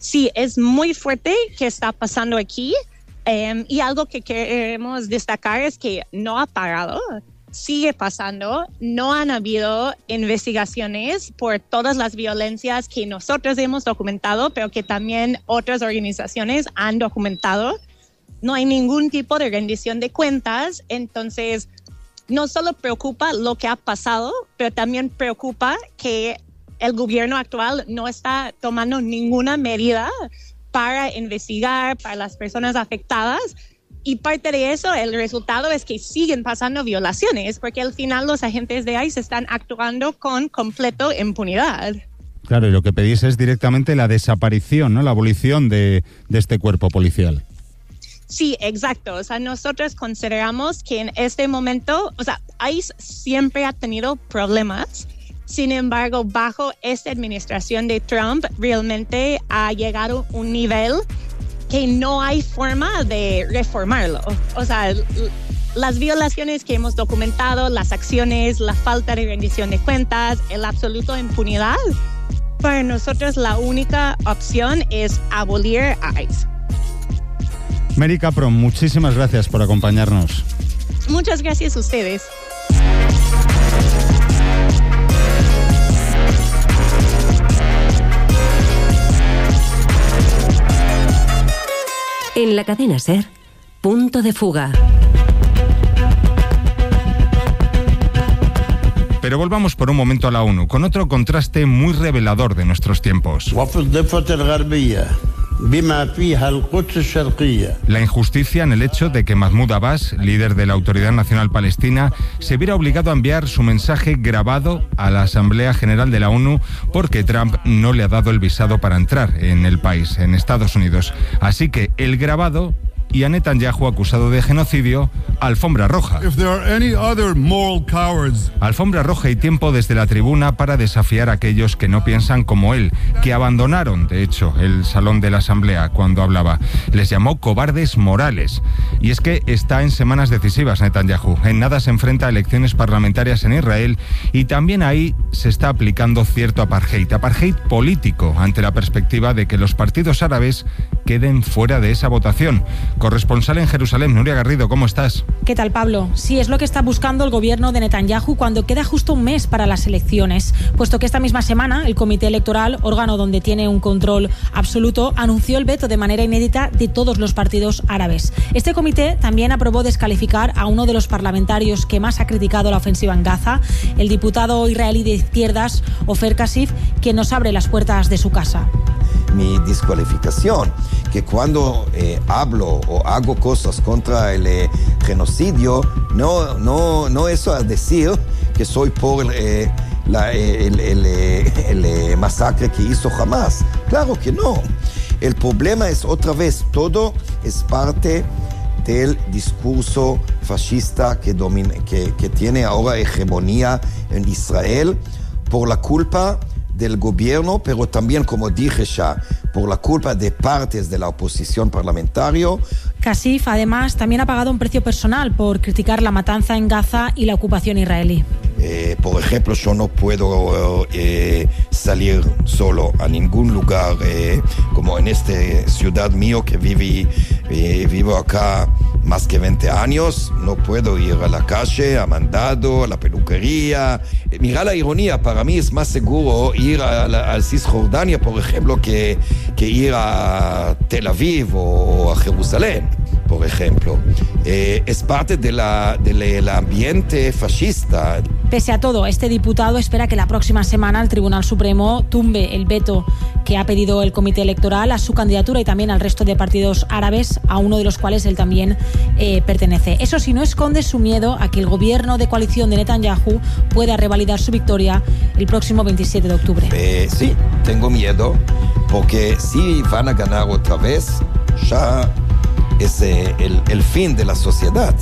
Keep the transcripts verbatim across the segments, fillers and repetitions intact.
Sí, es muy fuerte que está pasando aquí. Um, y algo que queremos destacar es que no ha parado, sigue pasando. No han habido investigaciones por todas las violencias que nosotros hemos documentado, pero que también otras organizaciones han documentado. No hay ningún tipo de rendición de cuentas, entonces no solo preocupa lo que ha pasado, pero también preocupa que el gobierno actual no está tomando ninguna medida para investigar, para las personas afectadas. Y parte de eso, el resultado es que siguen pasando violaciones, porque al final los agentes de ICE están actuando con completa impunidad. Claro, y lo que pedís es directamente la desaparición, ¿no? La abolición de, de este cuerpo policial. Sí, exacto. O sea, nosotros consideramos que en este momento, o sea, ICE siempre ha tenido problemas. Sin embargo, bajo esta administración de Trump, realmente ha llegado a un nivel que no hay forma de reformarlo. O sea, las violaciones que hemos documentado, las acciones, la falta de rendición de cuentas, la absoluta impunidad, para nosotros la única opción es abolir a ICE. Mary Capron, muchísimas gracias por acompañarnos. Muchas gracias a ustedes. En la cadena SER, Punto de Fuga. Pero volvamos por un momento a la ONU, con otro contraste muy revelador de nuestros tiempos. La injusticia en el hecho de que Mahmoud Abbas, líder de la Autoridad Nacional Palestina, se viera obligado a enviar su mensaje grabado a la Asamblea General de la ONU porque Trump no le ha dado el visado para entrar en el país, en Estados Unidos. Así que el grabado y a Netanyahu acusado de genocidio, alfombra roja. If there are any other moral cowards. Alfombra roja y tiempo desde la tribuna para desafiar a aquellos que no piensan como él, que abandonaron, de hecho, el salón de la Asamblea cuando hablaba. Les llamó cobardes morales. Y es que está en semanas decisivas Netanyahu. En nada se enfrenta a elecciones parlamentarias en Israel y también ahí se está aplicando cierto apartheid, apartheid político, ante la perspectiva de que los partidos árabes queden fuera de esa votación. Corresponsal en Jerusalén, Nuria Garrido, ¿cómo estás? ¿Qué tal, Pablo? Sí, es lo que está buscando el gobierno de Netanyahu cuando queda justo un mes para las elecciones, puesto que esta misma semana el Comité Electoral, órgano donde tiene un control absoluto, anunció el veto de manera inédita de todos los partidos árabes. Este comité también aprobó descalificar a uno de los parlamentarios que más ha criticado la ofensiva en Gaza, el diputado israelí de izquierdas, Ofer Kasif, quien nos abre las puertas de su casa. Mi descalificación, que cuando eh, hablo o hago cosas contra el eh, genocidio, no, no, no eso a decir que soy por eh, la, el, el, el, el, el masacre que hizo Hamas. Claro que no. El problema es otra vez, todo es parte del discurso fascista que, domina, que, que tiene ahora hegemonía en Israel por la culpa del gobierno, pero también, como dije ya, por la culpa de partes de la oposición parlamentaria. Kasif, además, también ha pagado un precio personal por criticar la matanza en Gaza y la ocupación israelí. Eh, por ejemplo, yo no puedo eh, salir solo a ningún lugar, eh, como en esta ciudad mío que viví, eh, vivo acá más que veinte años, no puedo ir a la calle, a mandado, a la peluquería. Eh, mira la ironía, para mí es más seguro ir a, a, a Cisjordania, por ejemplo, que, que ir a Tel Aviv o, o a Jerusalén, por ejemplo. Eh, es parte de la, de la, del ambiente fascista. Pese a todo, este diputado espera que la próxima semana el Tribunal Supremo tumbe el veto que ha pedido el Comité Electoral a su candidatura y también al resto de partidos árabes, a uno de los cuales él también eh, pertenece. Eso sí, no esconde su miedo a que el gobierno de coalición de Netanyahu pueda revalidar su victoria el próximo veintisiete de octubre. Eh, sí, tengo miedo, porque si van a ganar otra vez, ya es eh, el, el fin de la sociedad.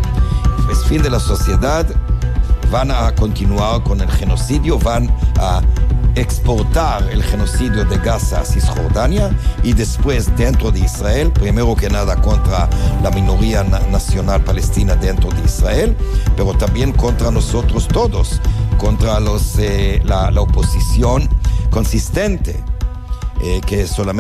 Es fin de la sociedad. Van a continuar con el genocidio, van a exportar el genocidio de Gaza a Cisjordania y después dentro de Israel, primero que nada contra la minoría na- nacional palestina dentro de Israel, pero también contra nosotros todos, contra los, eh, la, la oposición consistente, eh, que solamente